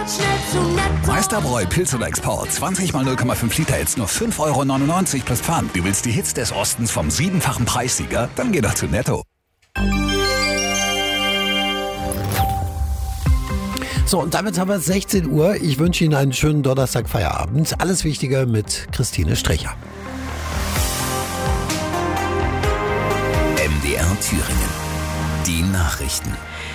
Meisterbräu Pilz oder Export. 20 mal 0,5 Liter, jetzt nur 5,99 € plus Pfand. Du willst die Hits des Ostens vom 7-fachen Preissieger? Dann geh doch zu Netto. So, und damit haben wir 16 Uhr. Ich wünsche Ihnen einen schönen Donnerstag-Feierabend. Alles Wichtige mit Christine Strecher. MDR Thüringen. Die Nachrichten.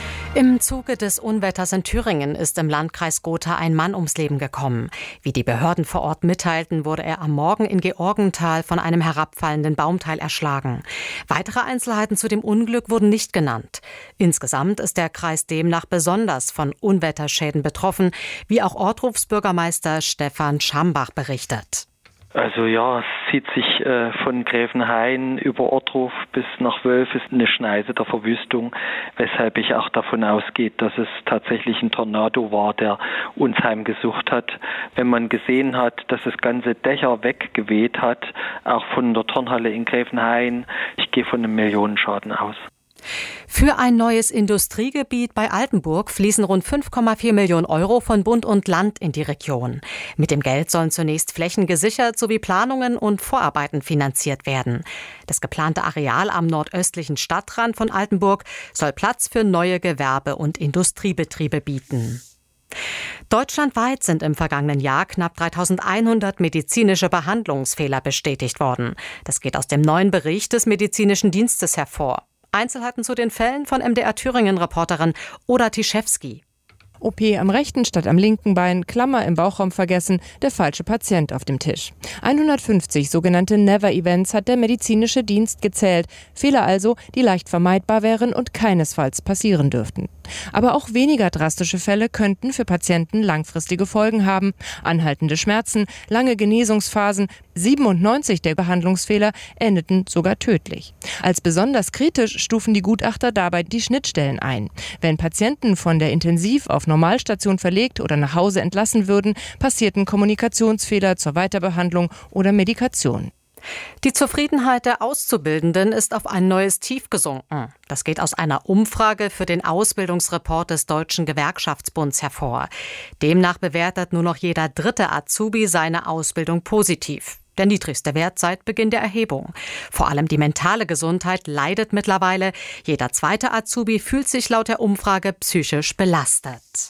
Im Zuge des Unwetters in Thüringen ist im Landkreis Gotha ein Mann ums Leben gekommen. Wie die Behörden vor Ort mitteilten, wurde er am Morgen in Georgenthal von einem herabfallenden Baumteil erschlagen. Weitere Einzelheiten zu dem Unglück wurden nicht genannt. Insgesamt ist der Kreis demnach besonders von Unwetterschäden betroffen, wie auch Ortrufsbürgermeister Stefan Schambach berichtet. Also ja, es zieht sich von Gräfenhain über Ortruf bis nach Wölf ist eine Schneise der Verwüstung, weshalb ich auch davon ausgehe, dass es tatsächlich ein Tornado war, der uns heimgesucht hat. Wenn man gesehen hat, dass das ganze Dächer weggeweht hat, auch von der Turnhalle in Gräfenhain, ich gehe von einem Millionenschaden aus. Für ein neues Industriegebiet bei Altenburg fließen rund 5,4 Millionen € von Bund und Land in die Region. Mit dem Geld sollen zunächst Flächen gesichert sowie Planungen und Vorarbeiten finanziert werden. Das geplante Areal am nordöstlichen Stadtrand von Altenburg soll Platz für neue Gewerbe- und Industriebetriebe bieten. Deutschlandweit sind im vergangenen Jahr knapp 3.100 medizinische Behandlungsfehler bestätigt worden. Das geht aus dem neuen Bericht des Medizinischen Dienstes hervor. Einzelheiten zu den Fällen von MDR Thüringen-Reporterin Oda Tischewski. OP am rechten statt am linken Bein, Klammer im Bauchraum vergessen, der falsche Patient auf dem Tisch. 150 sogenannte Never-Events hat der medizinische Dienst gezählt. Fehler also, die leicht vermeidbar wären und keinesfalls passieren dürften. Aber auch weniger drastische Fälle könnten für Patienten langfristige Folgen haben. Anhaltende Schmerzen, lange Genesungsphasen, 97 der Behandlungsfehler endeten sogar tödlich. Als besonders kritisch stufen die Gutachter dabei die Schnittstellen ein. Wenn Patienten von der Intensiv auf Normalstation verlegt oder nach Hause entlassen würden, passierten Kommunikationsfehler zur Weiterbehandlung oder Medikation. Die Zufriedenheit der Auszubildenden ist auf ein neues Tief gesunken. Das geht aus einer Umfrage für den Ausbildungsreport des Deutschen Gewerkschaftsbunds hervor. Demnach bewertet nur noch jeder dritte Azubi seine Ausbildung positiv. Der niedrigste Wert seit Beginn der Erhebung. Vor allem die mentale Gesundheit leidet mittlerweile. Jeder zweite Azubi fühlt sich laut der Umfrage psychisch belastet.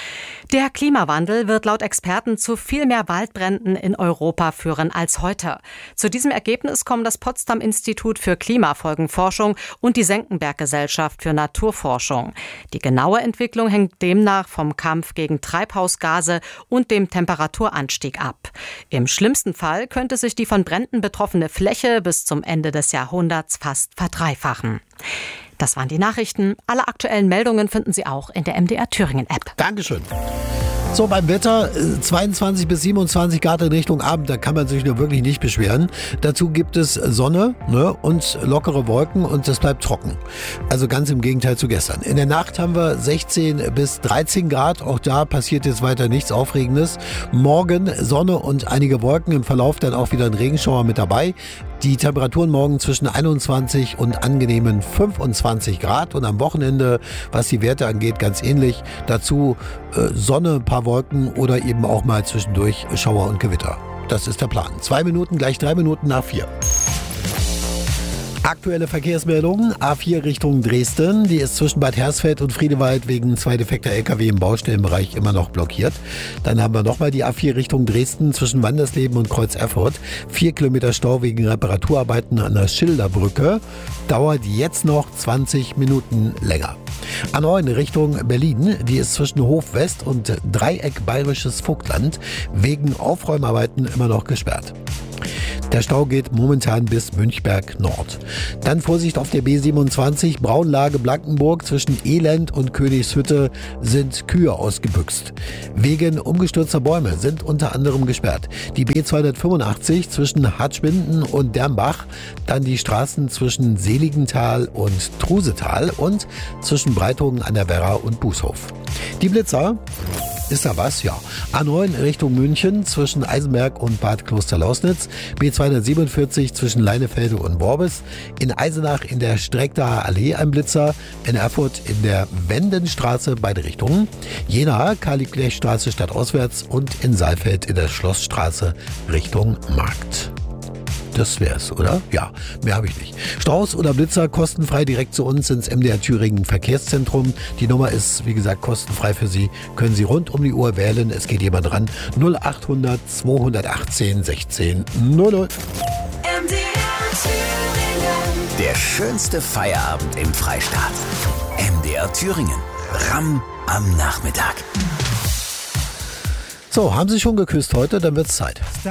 Der Klimawandel wird laut Experten zu viel mehr Waldbränden in Europa führen als heute. Zu diesem Ergebnis kommen das Potsdam-Institut für Klimafolgenforschung und die Senckenberg-Gesellschaft für Naturforschung. Die genaue Entwicklung hängt demnach vom Kampf gegen Treibhausgase und dem Temperaturanstieg ab. Im schlimmsten Fall könnte sich die von Bränden betroffene Fläche bis zum Ende des Jahrhunderts fast verdreifachen. Das waren die Nachrichten. Alle aktuellen Meldungen finden Sie auch in der MDR Thüringen App. Dankeschön. So, beim Wetter 22 bis 27 Grad in Richtung Abend, da kann man sich nur wirklich nicht beschweren. Dazu gibt es Sonne, und lockere Wolken und es bleibt trocken. Also ganz im Gegenteil zu gestern. In der Nacht haben wir 16 bis 13 Grad, auch da passiert jetzt weiter nichts Aufregendes. Morgen Sonne und einige Wolken, im Verlauf dann auch wieder ein Regenschauer mit dabei. Die Temperaturen morgen zwischen 21 und angenehmen 25 Grad und am Wochenende, was die Werte angeht, ganz ähnlich. Dazu Sonne, ein paar Wolken oder eben auch mal zwischendurch Schauer und Gewitter. Das ist der Plan. 2 Minuten, gleich 3 Minuten nach 4. Aktuelle Verkehrsmeldungen, A4 Richtung Dresden, die ist zwischen Bad Hersfeld und Friedewald wegen 2 defekter LKW im Baustellenbereich immer noch blockiert. Dann haben wir nochmal die A4 Richtung Dresden zwischen Wandersleben und Kreuz Erfurt. 4 Kilometer Stau wegen Reparaturarbeiten an der Schilderbrücke. Dauert jetzt noch 20 Minuten länger. A9 Richtung Berlin, die ist zwischen Hof West und Dreieck Bayerisches Vogtland wegen Aufräumarbeiten immer noch gesperrt. Der Stau geht momentan bis Münchberg Nord. Dann Vorsicht auf der B27, Braunlage Blankenburg zwischen Elend und Königshütte sind Kühe ausgebüxt. Wegen umgestürzter Bäume sind unter anderem gesperrt die B285 zwischen Hatschwinden und Dermbach, dann die Straßen zwischen Seligenthal und Trusetal und zwischen Breitungen an der Werra und Bußhof. Die Blitzer. Ist da was? Ja. A9 Richtung München zwischen Eisenberg und Bad Klosterlausnitz. B247 zwischen Leinefelde und Worbis. In Eisenach in der Streckdaher Allee ein Blitzer. In Erfurt in der Wendenstraße beide Richtungen. Jena Karl-Liebknecht-Straße stadtauswärts und in Saalfeld in der Schlossstraße Richtung Markt. Das wär's, oder? Ja, mehr habe ich nicht. Strauß oder Blitzer kostenfrei direkt zu uns ins MDR Thüringen Verkehrszentrum. Die Nummer ist, wie gesagt, kostenfrei für Sie. Können Sie rund um die Uhr wählen. Es geht jemand dran. 0800 218 16 00. Der schönste Feierabend im Freistaat. MDR Thüringen. Ramm am Nachmittag. So, haben Sie schon geküsst heute? Dann wird's Zeit.